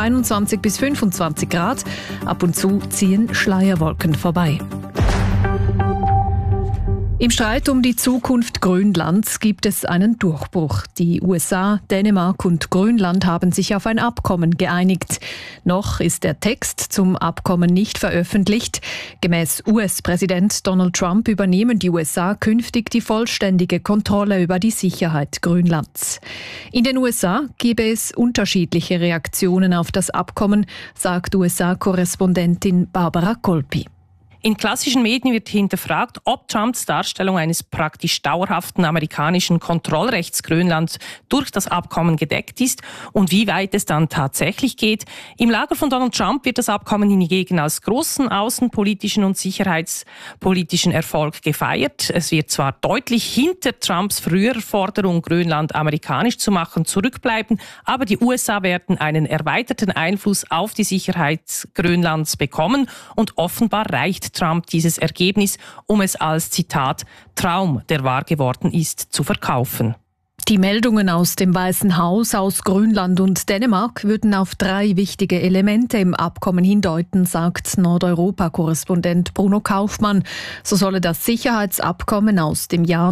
21 bis 25 Grad. Ab und zu ziehen Schleierwolken vorbei. Im Streit um die Zukunft Grönlands gibt es einen Durchbruch. Die USA, Dänemark und Grönland haben sich auf ein Abkommen geeinigt. Noch ist der Text zum Abkommen nicht veröffentlicht. Gemäß US-Präsident Donald Trump übernehmen die USA künftig die vollständige Kontrolle über die Sicherheit Grönlands. In den USA gebe es unterschiedliche Reaktionen auf das Abkommen, sagt USA-Korrespondentin Barbara Kolpi. In klassischen Medien wird hinterfragt, ob Trumps Darstellung eines praktisch dauerhaften amerikanischen Kontrollrechts Grönland durch das Abkommen gedeckt ist und wie weit es dann tatsächlich geht. Im Lager von Donald Trump wird das Abkommen hingegen als großen außenpolitischen und sicherheitspolitischen Erfolg gefeiert. Es wird zwar deutlich hinter Trumps früherer Forderung, Grönland amerikanisch zu machen, zurückbleiben, aber die USA werden einen erweiterten Einfluss auf die Sicherheit Grönlands bekommen und offenbar reicht Trump dieses Ergebnis, um es als, Zitat, Traum, der wahr geworden ist, zu verkaufen. Die Meldungen aus dem Weißen Haus, aus Grönland und Dänemark würden auf 3 wichtige Elemente im Abkommen hindeuten, sagt Nordeuropa-Korrespondent Bruno Kaufmann. So solle das Sicherheitsabkommen aus dem Jahr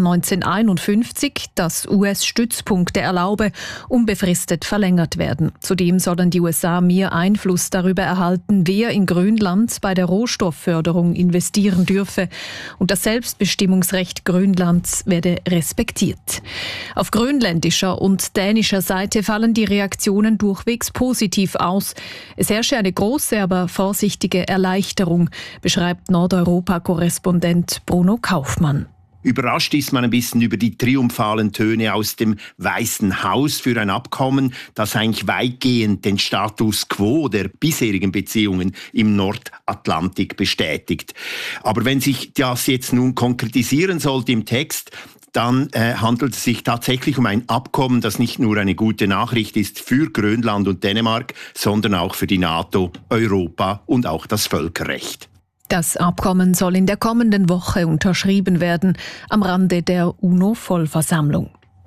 1951, das US-Stützpunkte erlaube, unbefristet verlängert werden. Zudem sollen die USA mehr Einfluss darüber erhalten, wer in Grönland bei der Rohstoffförderung investieren dürfe. Und das Selbstbestimmungsrecht Grönlands werde respektiert. Auf grönländischer und dänischer Seite fallen die Reaktionen durchwegs positiv aus. Es herrsche eine große, aber vorsichtige Erleichterung, beschreibt Nordeuropa-Korrespondent Bruno Kaufmann. Überrascht ist man ein bisschen über die triumphalen Töne aus dem Weißen Haus für ein Abkommen, das eigentlich weitgehend den Status quo der bisherigen Beziehungen im Nordatlantik bestätigt. Aber wenn sich das jetzt nun konkretisieren sollte im Text, dann handelt es sich tatsächlich um ein Abkommen, das nicht nur eine gute Nachricht ist für Grönland und Dänemark, sondern auch für die NATO, Europa und auch das Völkerrecht. Das Abkommen soll in der kommenden Woche unterschrieben werden, am Rande der UNO-Vollversammlung.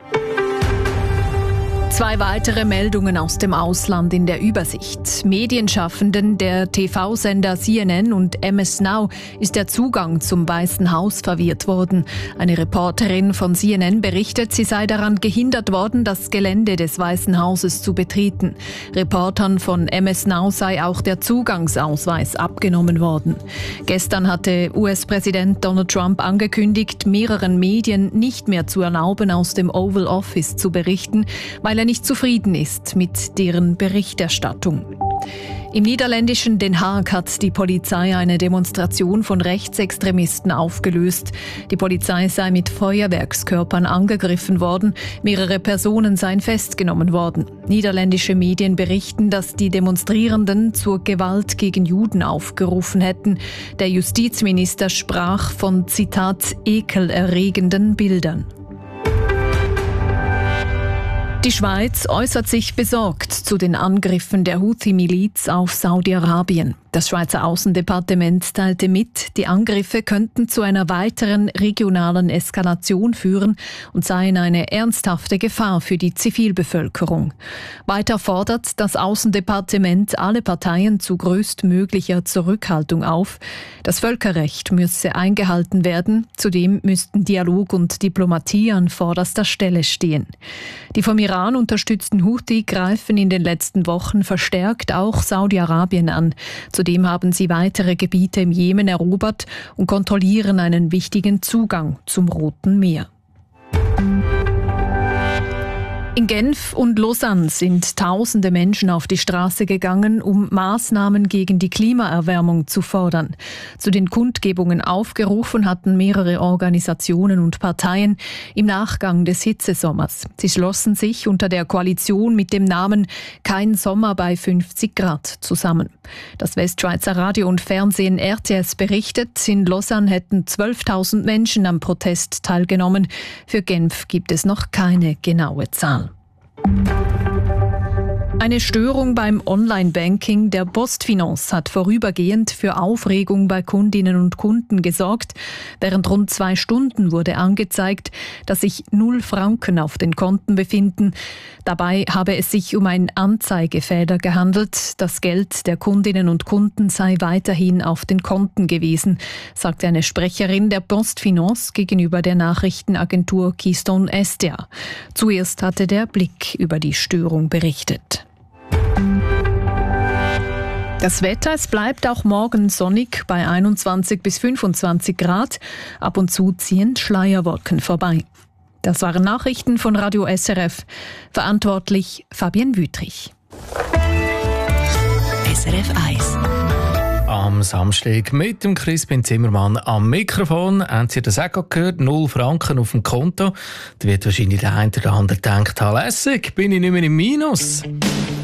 2 weitere Meldungen aus dem Ausland in der Übersicht. Medienschaffenden der TV-Sender CNN und MS Now ist der Zugang zum Weißen Haus verwehrt worden. Eine Reporterin von CNN berichtet, sie sei daran gehindert worden, das Gelände des Weißen Hauses zu betreten. Reportern von MS Now sei auch der Zugangsausweis abgenommen worden. Gestern hatte US-Präsident Donald Trump angekündigt, mehreren Medien nicht mehr zu erlauben, aus dem Oval Office zu berichten, weil er nicht zufrieden ist mit deren Berichterstattung. Im niederländischen Den Haag hat die Polizei eine Demonstration von Rechtsextremisten aufgelöst. Die Polizei sei mit Feuerwerkskörpern angegriffen worden. Mehrere Personen seien festgenommen worden. Niederländische Medien berichten, dass die Demonstrierenden zur Gewalt gegen Juden aufgerufen hätten. Der Justizminister sprach von, Zitat, ekelerregenden Bildern. Die Schweiz äußert sich besorgt zu den Angriffen der Houthi-Miliz auf Saudi-Arabien. Das Schweizer Außendepartement teilte mit, die Angriffe könnten zu einer weiteren regionalen Eskalation führen und seien eine ernsthafte Gefahr für die Zivilbevölkerung. Weiter fordert das Außendepartement alle Parteien zu größtmöglicher Zurückhaltung auf. Das Völkerrecht müsse eingehalten werden. Zudem müssten Dialog und Diplomatie an vorderster Stelle stehen. Die vom Iran unterstützten Houthi greifen in den letzten Wochen verstärkt auch Saudi-Arabien an. Zudem haben sie weitere Gebiete im Jemen erobert und kontrollieren einen wichtigen Zugang zum Roten Meer. In Genf und Lausanne sind tausende Menschen auf die Straße gegangen, um Maßnahmen gegen die Klimaerwärmung zu fordern. Zu den Kundgebungen aufgerufen hatten mehrere Organisationen und Parteien im Nachgang des Hitzesommers. Sie schlossen sich unter der Koalition mit dem Namen Kein Sommer bei 50 Grad zusammen. Das Westschweizer Radio und Fernsehen RTS berichtet, in Lausanne hätten 12.000 Menschen am Protest teilgenommen. Für Genf gibt es noch keine genaue Zahl. Eine Störung beim Online-Banking der PostFinance hat vorübergehend für Aufregung bei Kundinnen und Kunden gesorgt. Während rund 2 Stunden wurde angezeigt, dass sich 0 Franken auf den Konten befinden. Dabei habe es sich um einen Anzeigefehler gehandelt. Das Geld der Kundinnen und Kunden sei weiterhin auf den Konten gewesen, sagte eine Sprecherin der PostFinance gegenüber der Nachrichtenagentur Keystone SDA. Zuerst hatte der Blick über die Störung berichtet. Das Wetter, es bleibt auch morgen sonnig bei 21 bis 25 Grad. Ab und zu ziehen Schleierwolken vorbei. Das waren Nachrichten von Radio SRF. Verantwortlich Fabienne Wüthrich. SRF 1. Am Samstag mit dem Crispin Zimmermann am Mikrofon. Haben Sie das auch gehört? 0 Franken auf dem Konto. Da wird wahrscheinlich der eine oder andere denken, lässig, bin ich nicht mehr im Minus.